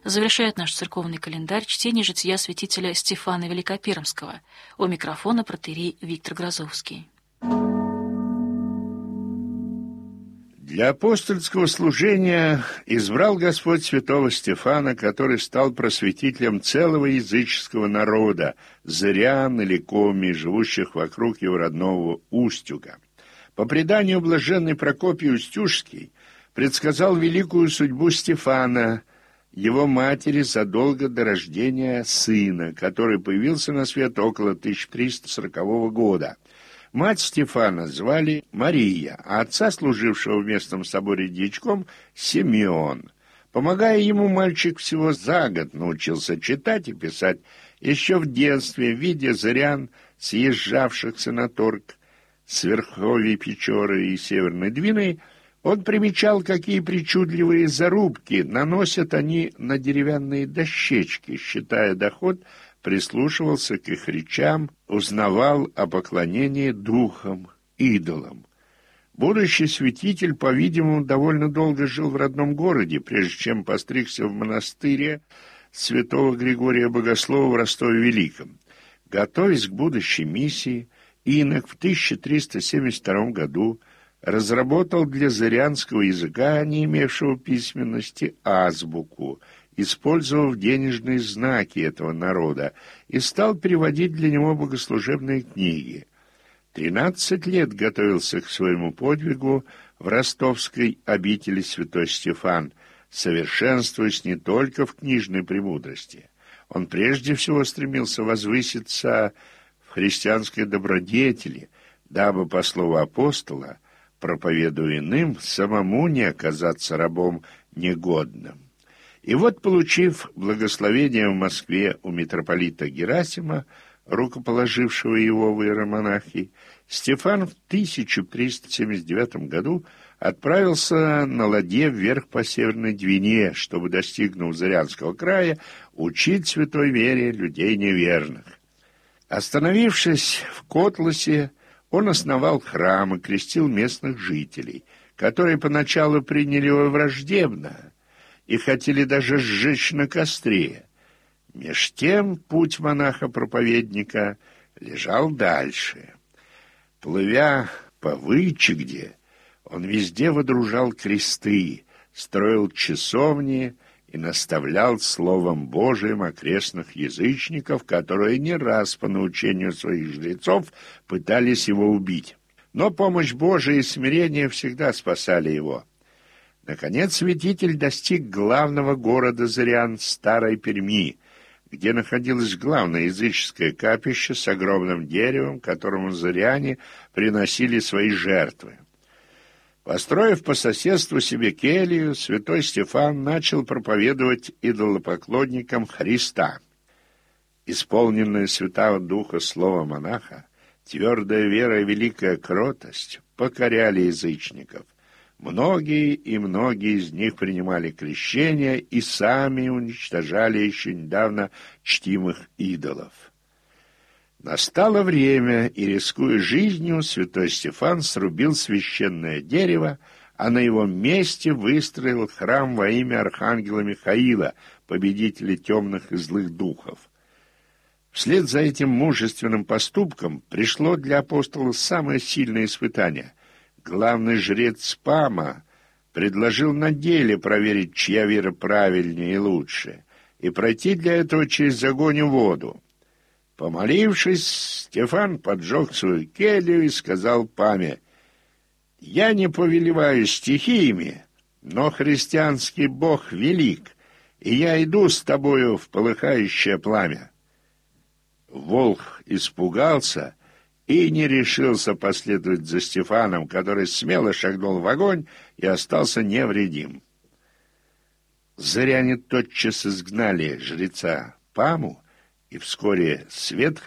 завершает наш церковный календарь чтение жития святителя Стефана Великопермского. У микрофона протоиерей Виктор Грозовский. Для апостольского служения избрал Господь святого Стефана, который стал просветителем целого языческого народа, зырян или коми, живущих вокруг его родного Устюга. По преданию, блаженный Прокопий Устюжский предсказал великую судьбу Стефана, его матери, задолго до рождения сына, который появился на свет около 1340 года. Мать Стефана звали Мария, а отца, служившего в местном соборе дьячком, Симеон. Помогая ему, мальчик всего за год научился читать и писать. Еще в детстве, видя зырян, съезжавшихся на торг с верховья Печоры и Северной Двины, он примечал, какие причудливые зарубки наносят они на деревянные дощечки, считая доход, прислушивался к их речам, узнавал о поклонении духам, идолам. Будущий святитель, по-видимому, довольно долго жил в родном городе, прежде чем постригся в монастыре святого Григория Богослова в Ростове-Великом. Готовясь к будущей миссии, инок в 1372 году разработал для зырянского языка, не имевшего письменности, азбуку, использовав денежные знаки этого народа, и стал переводить для него богослужебные книги. 13 лет готовился к своему подвигу в ростовской обители святой Стефан, совершенствуясь не только в книжной премудрости. Он прежде всего стремился возвыситься в христианской добродетели, дабы, по слову апостола, проповедуя иным, самому не оказаться рабом негодным. И вот, получив благословение в Москве у митрополита Герасима, рукоположившего его в иеромонахи, Стефан в 1379 году отправился на ладье вверх по Северной Двине, чтобы, достигнув Зырянского края, учить святой вере людей неверных. Остановившись в Котласе, он основал храм и крестил местных жителей, которые поначалу приняли его враждебно и хотели даже сжечь на костре. Меж тем путь монаха-проповедника лежал дальше. Плывя по Вычегде, он везде водружал кресты, строил часовни и наставлял Словом Божиим окрестных язычников, которые не раз по научению своих жрецов пытались его убить. Но помощь Божия и смирение всегда спасали его. Наконец святитель достиг главного города зырян, Старой Перми, где находилось главное языческое капище с огромным деревом, которому зыряне приносили свои жертвы. Построив по соседству себе келью, святой Стефан начал проповедовать идолопоклонникам Христа. Исполненное Святого Духа слово монаха, твердая вера и великая кротость покоряли язычников. Многие из них принимали крещение и сами уничтожали еще недавно чтимых идолов. Настало время, и, рискуя жизнью, святой Стефан срубил священное дерево, а на его месте выстроил храм во имя архангела Михаила, победителя темных и злых духов. Вслед за этим мужественным поступком пришло для апостола самое сильное испытание. Главный жрец Пама предложил на деле проверить, чья вера правильнее и лучше, и пройти для этого через огонь и воду. Помолившись, Стефан поджег свою келью и сказал Паме: «Я не повелеваю стихиями, но христианский Бог велик, и я иду с тобою в полыхающее пламя». Волх испугался и не решился последовать за Стефаном, который смело шагнул в огонь и остался невредим. Зыряне тотчас изгнали жреца Паму, и вскоре свет